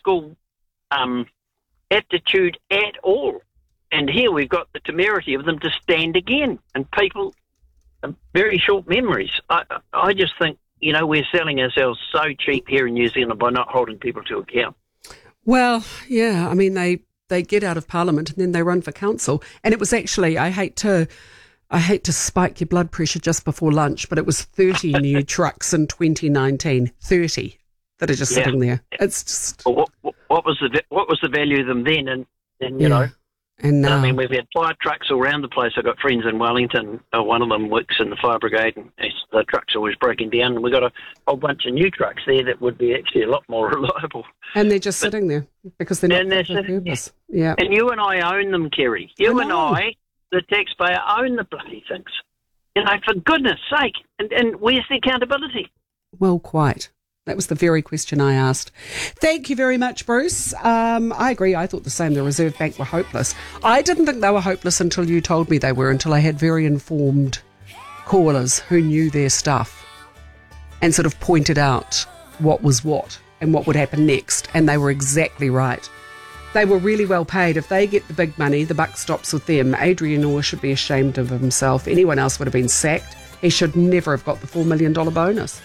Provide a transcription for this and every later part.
political aptitude at all. And here we've got the temerity of them to stand again, and people have very short memories. I just think, we're selling ourselves so cheap here in New Zealand by not holding people to account. Well, yeah, I mean, they get out of Parliament and then they run for council. And it was actually, I hate to spike your blood pressure just before lunch, but it was 30 new trucks in 2019, 30 that are just sitting there. It's just... Well, what was the value of them then? And you know... And now, I mean, we've had fire trucks all around the place. I've got friends in Wellington. One of them works in the fire brigade, and the truck's always breaking down. And we've got a whole bunch of new trucks there that would be actually a lot more reliable. And they're just sitting there because they're not fit for purpose. Yeah. And you and I own them, Kerry. You and I, the taxpayer, own the bloody things. For goodness sake. And where's the accountability? Well, quite. That was the very question I asked. Thank you very much, Bruce. I agree. I thought the same. The Reserve Bank were hopeless. I didn't think they were hopeless until you told me they were, until I had very informed callers who knew their stuff and sort of pointed out what was what and what would happen next. And they were exactly right. They were really well paid. If they get the big money, the buck stops with them. Adrian Orr should be ashamed of himself. Anyone else would have been sacked. He should never have got the $4 million bonus.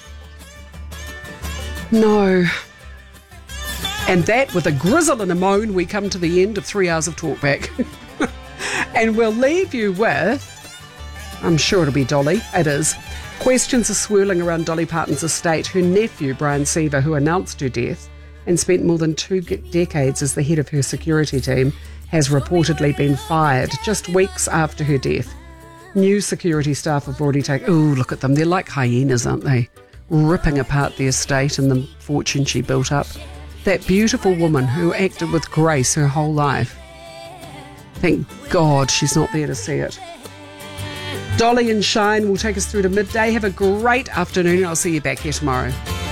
No. And that, with a grizzle and a moan, we come to the end of 3 hours of talkback. And we'll leave you with, I'm sure it'll be Dolly, it is. Questions are swirling around Dolly Parton's estate. Her nephew, Brian Seaver, who announced her death and spent more than 2 decades as the head of her security team, has reportedly been fired just weeks after her death. New security staff have already taken... Oh, look at them. They're like hyenas, aren't they? Ripping apart the estate and the fortune she built up. That beautiful woman who acted with grace her whole life. Thank God she's not there to see it. Dolly and Shine will take us through to midday. Have a great afternoon. I'll see you back here tomorrow.